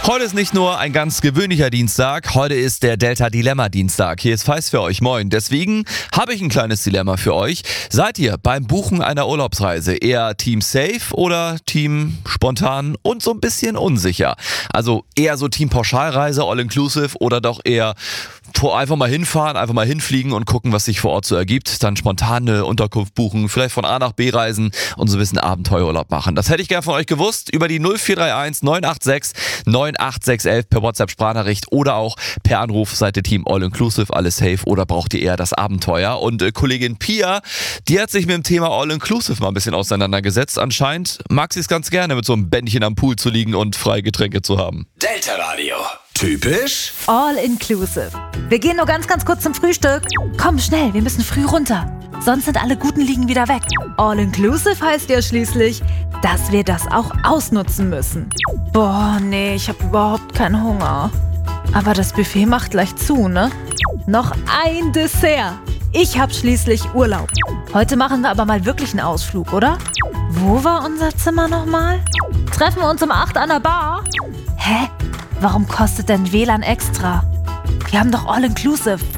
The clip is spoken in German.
Heute ist nicht nur ein ganz gewöhnlicher Dienstag, heute ist der Delta-Dilemma-Dienstag. Hier ist Feist für euch, moin. Deswegen habe ich ein kleines Dilemma für euch. Seid ihr beim Buchen einer Urlaubsreise eher Team Safe oder Team Spontan und so ein bisschen unsicher? Also eher so Team Pauschalreise, All-Inclusive oder doch eher einfach mal hinfahren, einfach mal hinfliegen und gucken, was sich vor Ort so ergibt. Dann spontan eine Unterkunft buchen, vielleicht von A nach B reisen und so ein bisschen Abenteuerurlaub machen. Das hätte ich gern von euch gewusst über die 0431 986 98611 per WhatsApp-Sprachnachricht oder auch per Anruf. Seid ihr Team All-Inclusive, alles safe oder braucht ihr eher das Abenteuer? Und Kollegin Pia, die hat sich mit dem Thema All-Inclusive mal ein bisschen auseinandergesetzt. Anscheinend mag sie es ganz gerne, mit so einem Bändchen am Pool zu liegen und freie Getränke zu haben. Delta Radio. Typisch All-Inclusive. Wir gehen nur ganz kurz zum Frühstück. Komm, schnell, wir müssen früh runter. Sonst sind alle guten Liegen wieder weg. All-Inclusive heißt ja schließlich, dass wir das auch ausnutzen müssen. Boah, nee, ich habe überhaupt keinen Hunger. Aber das Buffet macht gleich zu, ne? Noch ein Dessert. Ich hab schließlich Urlaub. Heute machen wir aber mal wirklich einen Ausflug, oder? Wo war unser Zimmer nochmal? Treffen wir uns um 8 an der Bar? Hä? Warum kostet denn WLAN extra? Wir haben doch All-Inclusive.